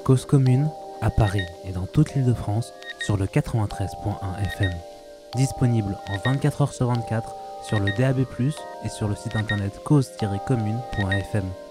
Cause commune, à Paris et dans toute l'Île-de-France, sur le 93.1 FM. Disponible en 24h sur 24 sur le DAB+, et sur le site internet cause-commune.fm.